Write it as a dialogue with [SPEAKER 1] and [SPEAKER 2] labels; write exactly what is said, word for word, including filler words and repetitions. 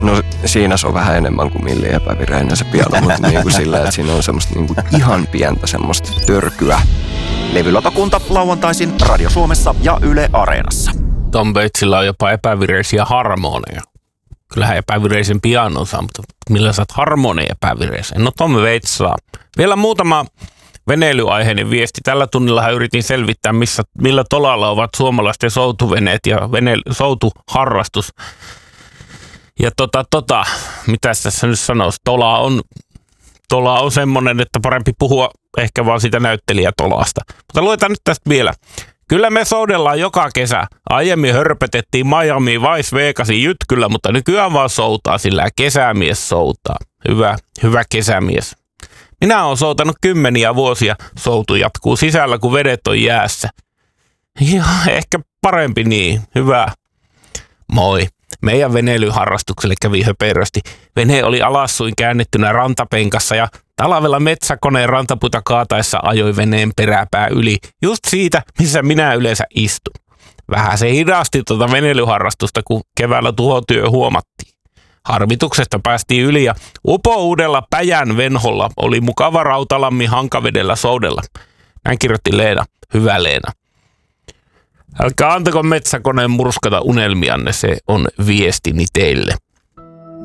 [SPEAKER 1] No siinä se on vähän enemmän kuin milli epävireinen se piano, mutta niin kuin sillä, että siinä on semmoista niin kuin ihan pientä semmoista törkyä.
[SPEAKER 2] Levylautakunta lauantaisin Radio Suomessa ja Yle Areenassa.
[SPEAKER 3] Tom Waitsilla on jopa epävireisiä harmoneja. Kyllähän epävireisen pianon saa, mutta millä saat harmoneja epävireisen? No Tom Waits saa. Vielä muutama veneilyaiheinen viesti. Tällä tunnillahan yritin selvittää, missä, millä tolalla ovat suomalaisten soutuveneet ja veneily, soutuharrastus. Ja tota, tota, mitäs tässä nyt sanoisi? Tola on, tola on semmoinen, että parempi puhua ehkä vaan sitä näyttelijätolasta. Mutta luetaan nyt tästä vielä. Kyllä me soudellaan joka kesä. Aiemmin hörpötettiin Miami, Vice Vegasin jytkyllä, mutta nykyään vaan soutaa, sillä kesämies soutaa. Hyvä, hyvä kesämies. Minä olen soutanut kymmeniä vuosia. Soutu jatkuu sisällä, kun vedet on jäässä. Ja ehkä parempi niin. Hyvä. Moi. Meidän veneilyharrastukselle kävi höperösti. Vene oli alassuin käännettynä rantapenkassa ja talvella metsäkoneen rantapuita kaataessa ajoi veneen peräpää yli. Just siitä, missä minä yleensä istun. Vähän se hidasti tuota veneilyharrastusta, kun keväällä tuhotyö huomattiin. Harmituksesta päästiin yli ja upouudella Päjän venholla oli mukava Rautalammin Hankavedellä soudella. Näin kirjoitti Leena. Hyvä Leena. Älkää antako metsäkoneen murskata unelmianne, se on viestini teille.